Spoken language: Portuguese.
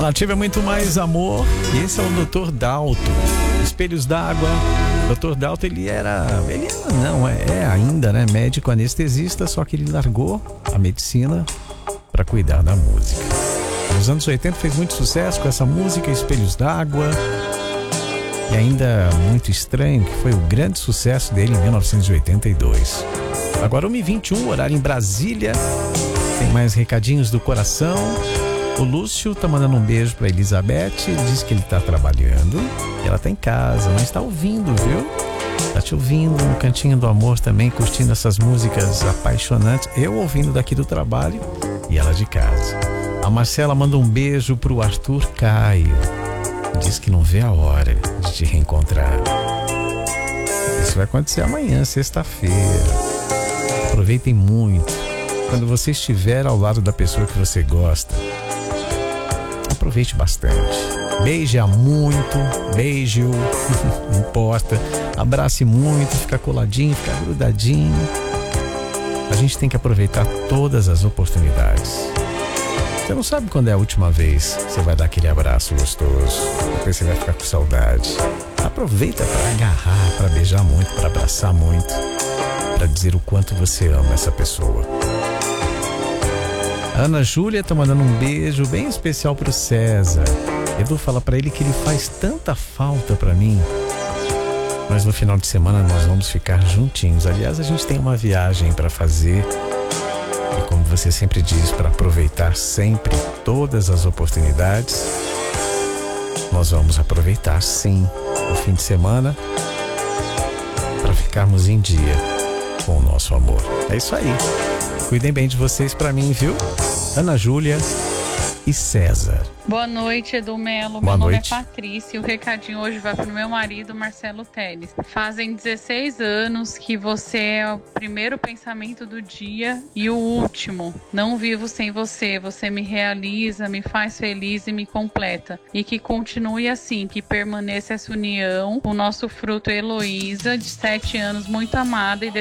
A Nativa é muito mais amor. E esse é o Dr. Dalto. Espelhos d'Água. Dr. Dalto, ele ainda, né? Médico anestesista, só que ele largou a medicina para cuidar da música. Nos anos 80 fez muito sucesso com essa música, Espelhos d'Água. E ainda muito estranho, que foi o grande sucesso dele em 1982. Agora 1h21, horário em Brasília. Tem mais recadinhos do coração. O Lúcio tá mandando um beijo pra Elizabeth. Ele diz que ele tá trabalhando. Ela tá em casa, mas tá ouvindo, viu? Tá te ouvindo no Cantinho do Amor também, curtindo essas músicas apaixonantes. Eu ouvindo daqui do trabalho e ela de casa. A Marcela manda um beijo pro Arthur Caio. Diz que não vê a hora de te reencontrar. Isso vai acontecer amanhã, sexta-feira. Aproveitem muito. Quando você estiver ao lado da pessoa que você gosta, aproveite bastante. Beije-a muito, beije-o, não importa. Abrace muito, fica coladinho, fica grudadinho. A gente tem que aproveitar todas as oportunidades. Você não sabe quando é a última vez que você vai dar aquele abraço gostoso. Depois você vai ficar com saudade. Aproveita para agarrar, para beijar muito, para abraçar muito, para dizer o quanto você ama essa pessoa. A Ana Júlia tá mandando um beijo bem especial pro César. Edu fala pra ele que ele faz tanta falta pra mim. Mas no final de semana nós vamos ficar juntinhos. Aliás, a gente tem uma viagem pra fazer. E como você sempre diz, para aproveitar sempre todas as oportunidades, nós vamos aproveitar sim o fim de semana para ficarmos em dia com o nosso amor. É isso aí. Cuidem bem de vocês pra mim, viu? Ana Júlia e César. Boa noite, Edu Melo. Meu nome é Patrícia e o recadinho hoje vai pro meu marido, Marcelo Teles. Fazem 16 anos que você é o primeiro pensamento do dia e o último. Não vivo sem você. Você me realiza, me faz feliz e me completa. E que continue assim, que permaneça essa união. O nosso fruto Heloísa, de 7 anos, muito amada e